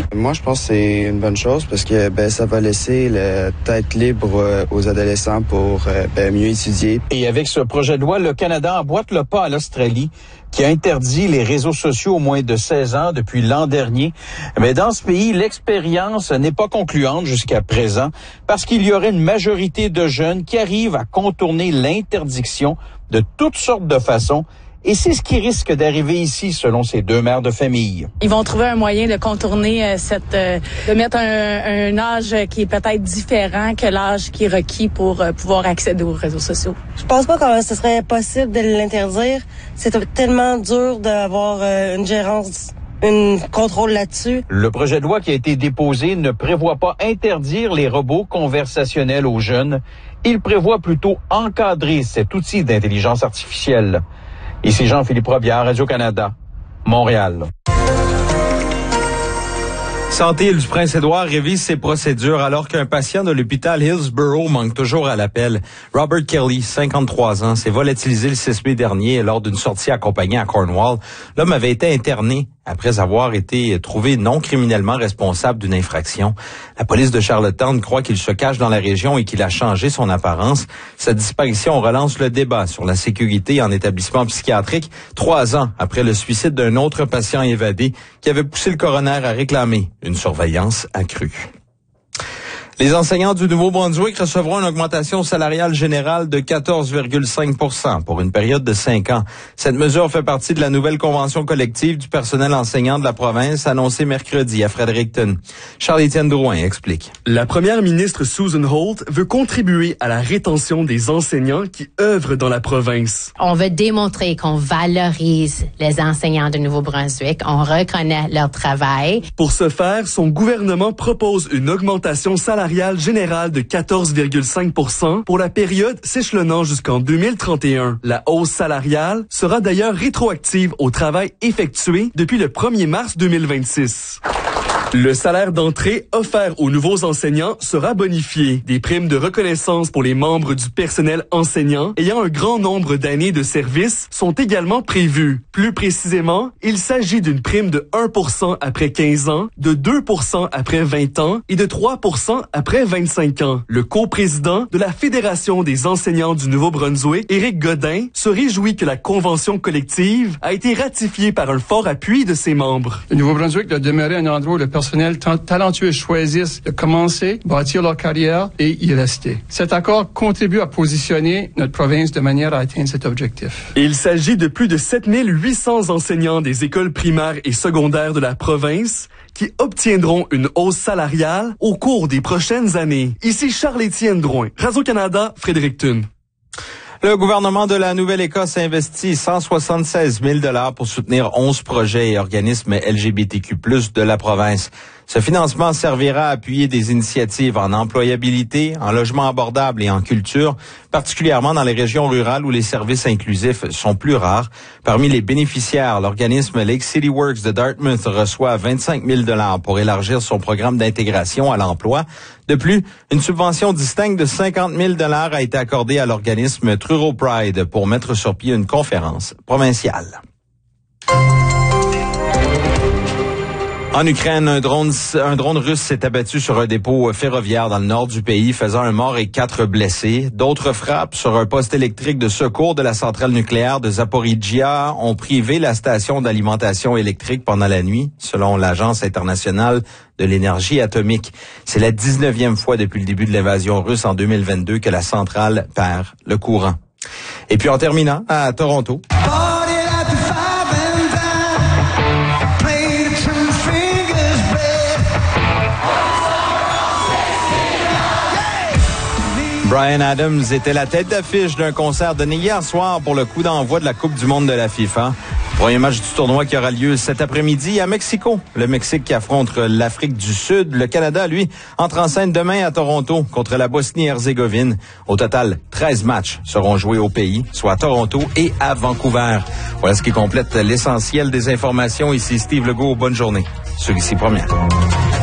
technologie? Moi, je pense que c'est une bonne chose parce que ça va laisser la tête libre aux adolescents pour mieux étudier. Et avec ce projet de loi, le Canada emboîte le pas à l'Australie, qui a interdit les réseaux sociaux aux moins de 16 ans depuis l'an dernier. Mais dans ce pays, l'expérience n'est pas concluante jusqu'à présent parce qu'il y aurait une majorité de jeunes qui arrivent à contourner l'interdiction de toutes sortes de façons. Et c'est ce qui risque d'arriver ici, selon ces deux mères de famille. Ils vont trouver un moyen de contourner de mettre un âge qui est peut-être différent que l'âge qui est requis pour pouvoir accéder aux réseaux sociaux. Je pense pas que ce serait possible de l'interdire. C'est tellement dur d'avoir une gérance, un contrôle là-dessus. Le projet de loi qui a été déposé ne prévoit pas interdire les robots conversationnels aux jeunes. Il prévoit plutôt encadrer cet outil d'intelligence artificielle. Ici Jean-Philippe Robillard, Radio-Canada, Montréal. Santé du Prince-Édouard révise ses procédures alors qu'un patient de l'hôpital Hillsborough manque toujours à l'appel. Robert Kelly, 53 ans, s'est volatilisé le 6 mai dernier lors d'une sortie accompagnée à Cornwall. L'homme avait été interné après avoir été trouvé non criminellement responsable d'une infraction. La police de Charlottetown croit qu'il se cache dans la région et qu'il a changé son apparence. Sa disparition relance le débat sur la sécurité en établissement psychiatrique 3 ans après le suicide d'un autre patient évadé qui avait poussé le coroner à réclamer une surveillance accrue. Les enseignants du Nouveau-Brunswick recevront une augmentation salariale générale de 14,5 % pour une période de 5 ans. Cette mesure fait partie de la nouvelle convention collective du personnel enseignant de la province annoncée mercredi à Fredericton. Charles-Étienne Drouin explique. La première ministre Susan Holt veut contribuer à la rétention des enseignants qui œuvrent dans la province. On veut démontrer qu'on valorise les enseignants de Nouveau-Brunswick. On reconnaît leur travail. Pour ce faire, son gouvernement propose une augmentation salariale générale de 14,5 % pour la période s'échelonnant jusqu'en 2031. La hausse salariale sera d'ailleurs rétroactive au travail effectué depuis le 1er mars 2026. Le salaire d'entrée offert aux nouveaux enseignants sera bonifié. Des primes de reconnaissance pour les membres du personnel enseignant ayant un grand nombre d'années de service sont également prévues. Plus précisément, il s'agit d'une prime de 1 % après 15 ans, de 2 % après 20 ans et de 3 % après 25 ans. Le coprésident de la Fédération des enseignants du Nouveau-Brunswick, Éric Godin, se réjouit que la convention collective a été ratifiée par un fort appui de ses membres. Le Nouveau-Brunswick doit demeurer un endroit où le personnel talentueux choisissent de commencer, bâtir leur carrière et y rester. Cet accord contribue à positionner notre province de manière à atteindre cet objectif. Il s'agit de plus de 7800 enseignants des écoles primaires et secondaires de la province qui obtiendront une hausse salariale au cours des prochaines années. Ici Charles-Étienne Drouin, Radio-Canada, Fredericton. Le gouvernement de la Nouvelle-Écosse a investi 176 000 $ pour soutenir 11 projets et organismes LGBTQ+ de la province. Ce financement servira à appuyer des initiatives en employabilité, en logement abordable et en culture, particulièrement dans les régions rurales où les services inclusifs sont plus rares. Parmi les bénéficiaires, l'organisme Lake City Works de Dartmouth reçoit 25 000 $ pour élargir son programme d'intégration à l'emploi. De plus, une subvention distincte de 50 000 $ a été accordée à l'organisme Truro Pride pour mettre sur pied une conférence provinciale. En Ukraine, un drone russe s'est abattu sur un dépôt ferroviaire dans le nord du pays, faisant un mort et 4 blessés. D'autres frappes sur un poste électrique de secours de la centrale nucléaire de Zaporizhzhia ont privé la station d'alimentation électrique pendant la nuit, selon l'Agence internationale de l'énergie atomique. C'est la 19e fois depuis le début de l'invasion russe en 2022 que la centrale perd le courant. Et puis en terminant, à Toronto. Bryan Adams était la tête d'affiche d'un concert donné hier soir pour le coup d'envoi de la Coupe du monde de la FIFA. Premier match du tournoi qui aura lieu cet après-midi à Mexico. Le Mexique qui affronte l'Afrique du Sud. Le Canada, lui, entre en scène demain à Toronto contre la Bosnie-Herzégovine. Au total, 13 matchs seront joués au pays, soit à Toronto et à Vancouver. Voilà ce qui complète l'essentiel des informations. Ici Steve Legault. Bonne journée. Celui-ci première.